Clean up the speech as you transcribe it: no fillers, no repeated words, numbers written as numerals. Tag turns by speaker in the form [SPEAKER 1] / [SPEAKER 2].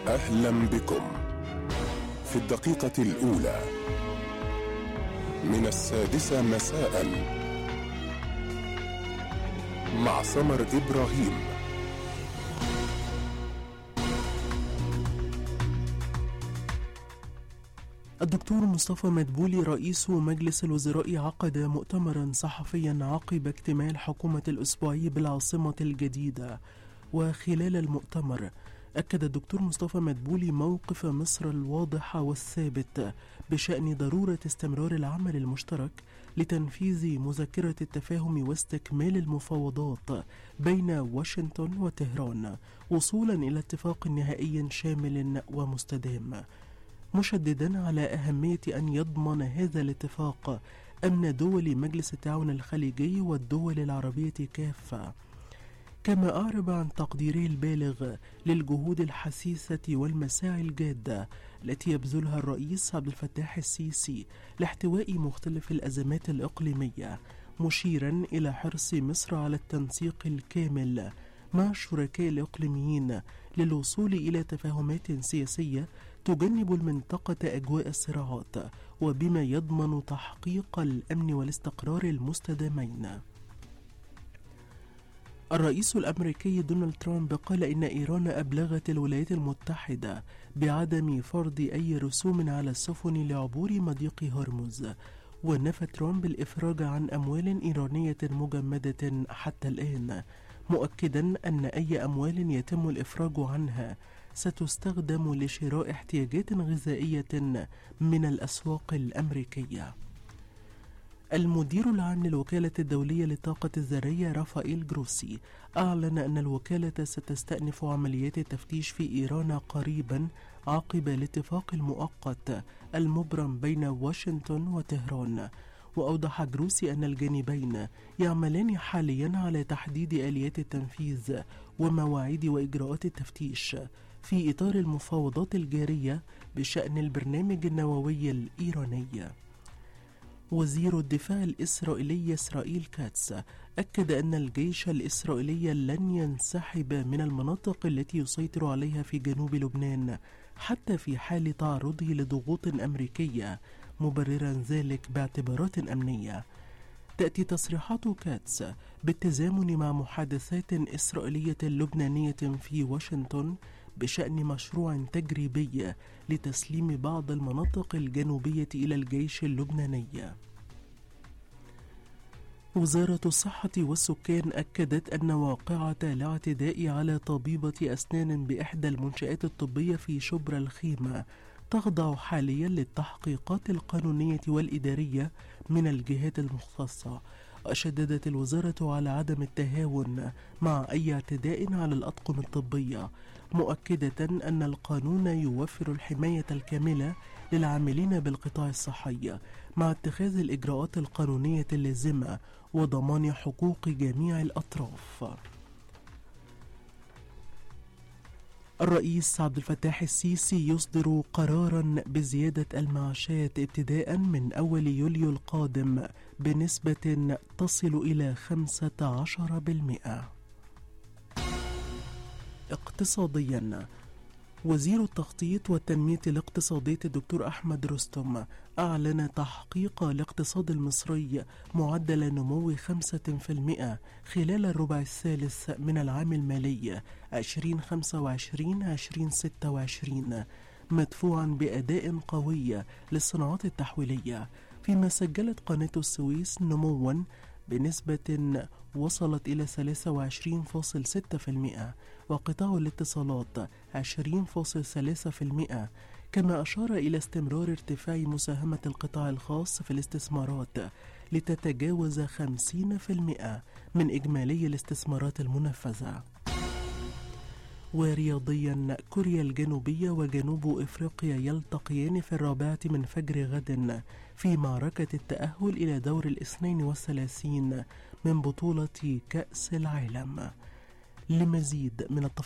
[SPEAKER 1] أهلا بكم في الدقيقة الأولى من 6:00 مساء مع سمر إبراهيم.
[SPEAKER 2] الدكتور مصطفى مدبولي رئيس مجلس الوزراء عقد مؤتمرا صحفيا عقب اكتمال حكومة الأسبوعي بالعاصمة الجديدة. وخلال المؤتمر أكد الدكتور مصطفى مدبولي موقف مصر الواضح والثابت بشأن ضرورة استمرار العمل المشترك لتنفيذ مذكرة التفاهم واستكمال المفاوضات بين واشنطن وطهران وصولا إلى اتفاق نهائي شامل ومستدام، مشددا على أهمية أن يضمن هذا الاتفاق أمن دول مجلس التعاون الخليجي والدول العربية كافة. كما أعرب عن تقديره البالغ للجهود الحثيثة والمساعي الجادة التي يبذلها الرئيس عبد الفتاح السيسي لاحتواء مختلف الأزمات الإقليمية، مشيرا إلى حرص مصر على التنسيق الكامل مع الشركاء الإقليميين للوصول إلى تفاهمات سياسية تجنب المنطقة أجواء الصراعات وبما يضمن تحقيق الأمن والاستقرار المستدامين. الرئيس الأمريكي دونالد ترامب قال إن إيران أبلغت الولايات المتحدة بعدم فرض أي رسوم على السفن لعبور مضيق هرمز، ونفى ترامب الإفراج عن أموال إيرانية مجمدة حتى الآن، مؤكدا أن أي أموال يتم الإفراج عنها ستستخدم لشراء احتياجات غذائية من الأسواق الأمريكية. المدير العام للوكالة الدولية للطاقة الذرية رافائيل جروسي أعلن أن الوكالة ستستأنف عمليات التفتيش في إيران قريبا عقب الاتفاق المؤقت المبرم بين واشنطن وطهران. وأوضح جروسي أن الجانبين يعملان حاليا على تحديد آليات التنفيذ ومواعيد وإجراءات التفتيش في إطار المفاوضات الجارية بشأن البرنامج النووي الإيراني. وزير الدفاع الإسرائيلي إسرائيل كاتس أكد أن الجيش الإسرائيلي لن ينسحب من المناطق التي يسيطر عليها في جنوب لبنان حتى في حال تعرضه لضغوط أمريكية، مبررا ذلك باعتبارات أمنية. تأتي تصريحات كاتس بالتزامن مع محادثات إسرائيلية لبنانية في واشنطن بشأن مشروع تجريبي لتسليم بعض المناطق الجنوبية إلى الجيش اللبناني. وزارة الصحة والسكان أكدت أن واقعة الاعتداء على طبيبة أسنان بإحدى المنشآت الطبية في شبرا الخيمة تخضع حاليا للتحقيقات القانونية والإدارية من الجهات المختصة. وشددت الوزارة على عدم التهاون مع أي اعتداء على الأطقم الطبية، مؤكدة أن القانون يوفر الحماية الكاملة للعاملين بالقطاع الصحي مع اتخاذ الإجراءات القانونية اللازمة وضمان حقوق جميع الأطراف. الرئيس عبد الفتاح السيسي يصدر قرارا بزيادة المعاشات ابتداء من أول يوليو القادم بنسبة تصل إلى 15%. اقتصاديا، وزير التخطيط والتنمية الاقتصادية الدكتور أحمد رستم أعلن تحقيق الاقتصاد المصري معدل نمو 5% خلال الربع الثالث من العام المالي 2025-2026، مدفوعا بأداء قوي للصناعات التحويلية، فيما سجلت قناة السويس نموا بنسبة وصلت إلى 23.6%، وقطاع الاتصالات 20.3%. كما أشار إلى استمرار ارتفاع مساهمة القطاع الخاص في الاستثمارات لتتجاوز 50% من إجمالي الاستثمارات المنفذة. ورياضيا، كوريا الجنوبية وجنوب إفريقيا يلتقيان في 4 من فجر غد في معركة التأهل إلى دور 32 من بطولة كأس العالم. لمزيد من التفاصيل